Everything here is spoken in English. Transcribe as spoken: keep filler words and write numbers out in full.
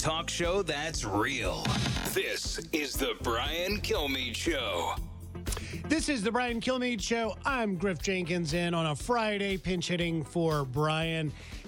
talk show that's real. This is the Brian Kilmeade Show. This is the Brian Kilmeade Show. I'm Griff Jenkins in on a Friday, pinch hitting for Brian.